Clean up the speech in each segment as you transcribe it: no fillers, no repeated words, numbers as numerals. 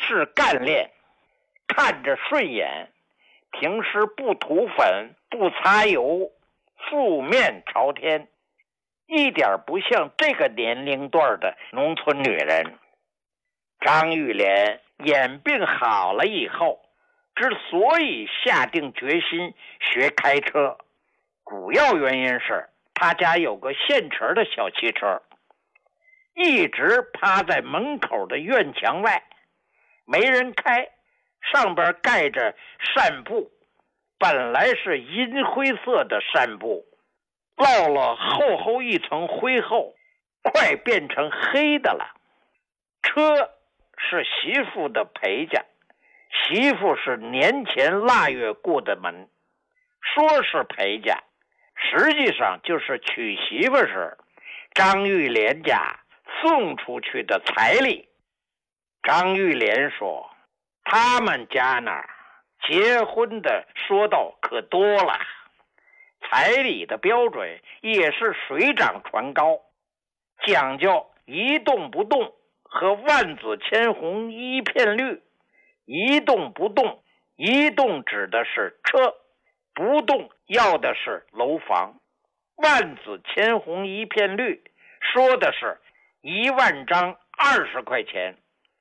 事干练，看着顺眼，平时不涂粉不擦油，素面朝天，一点不像这个年龄段的农村女人。张玉莲眼病好了以后，之所以下定决心学开车，主要原因是他家有个现成的小汽车，一直趴在门口的院墙外，没人开，上边盖着扇布，本来是银灰色的扇布，落了厚厚一层灰后，快变成黑的了。车是媳妇的陪嫁，媳妇是年前腊月过的门，说是陪嫁，实际上就是娶媳妇时张玉莲家送出去的彩礼。张玉莲说，他们家那儿结婚的说道可多了，彩礼的标准也是水涨船高，讲究一动不动和万紫千红一片绿。一动不动，一动指的是车，不动要的是楼房。万紫千红一片绿说的是10000张20块钱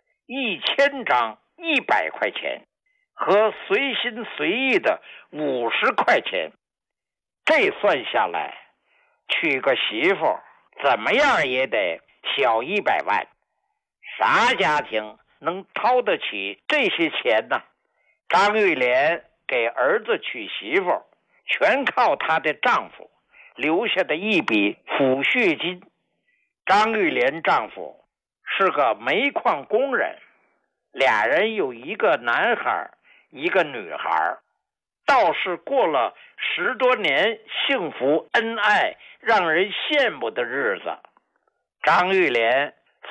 ，1000张100块钱和随心随意的50块钱。这算下来，娶个媳妇怎么样也得小100万，啥家庭能掏得起这些钱呢？张玉莲给儿子娶媳妇全靠她的丈夫留下的一笔抚恤金。张玉莲丈夫是个煤矿工人，俩人有一个男孩一个女孩，倒是过了10多年幸福恩爱让人羡慕的日子。张玉莲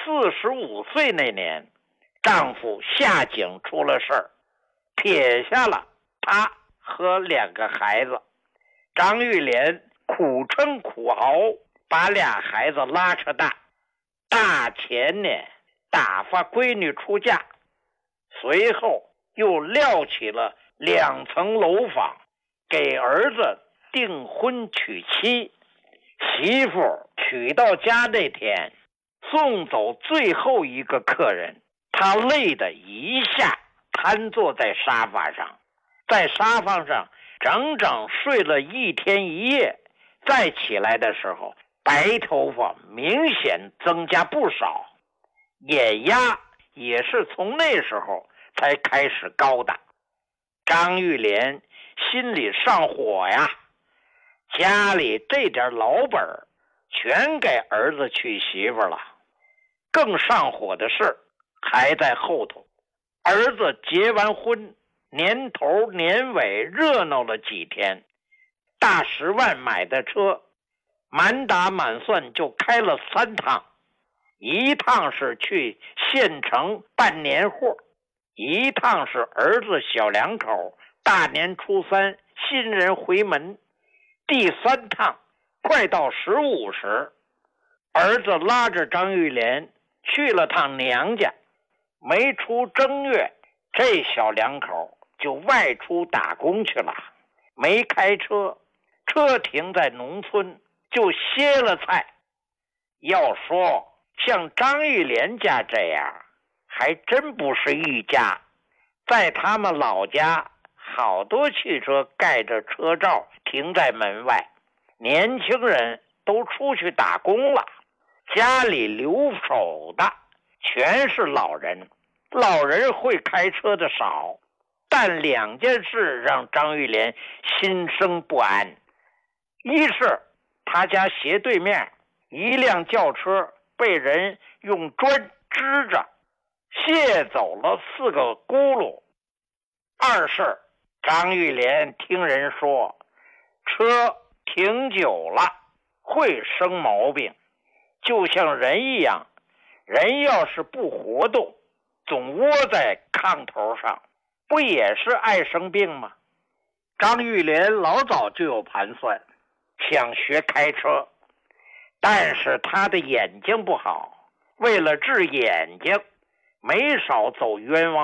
45岁那年，丈夫下井出了事儿，撇下了她和2个孩子。张玉莲苦撑苦熬，把俩孩子拉扯大。大前年打发闺女出嫁，随后又撂起了2层楼房，给儿子订婚娶妻。媳妇娶到家那天，送走最后一个客人，他累得一下瘫坐在沙发上，在沙发上整整睡了1天1夜，再起来的时候，白头发明显增加不少，眼压也是从那时候才开始高的。张玉莲心里上火呀，家里这点老本全给儿子娶媳妇了。更上火的事还在后头。儿子结完婚，年头年尾热闹了几天，大10万买的车，满打满算就开了3趟，一趟是去县城办年货，一趟是儿子小2口大年初3新人回门，第3趟快到15时，儿子拉着张玉莲去了趟娘家。没出正月，这小2口就外出打工去了，没开车，车停在农村就歇了菜。要说像张玉莲家这样，还真不是一家。在他们老家，好多汽车盖着车罩停在门外，年轻人都出去打工了，家里留守的全是老人。老人会开车的少，但2件事让张玉莲心生不安。一是他家斜对面一辆轿车被人用砖支着，卸走了4个轱辘。二是张玉莲听人说，车停久了会生毛病，就像人一样，人要是不活动，总窝在炕头上，不也是爱生病吗？张玉莲老早就有盘算，想学开车，但是他的眼睛不好，为了治眼睛，没少走冤枉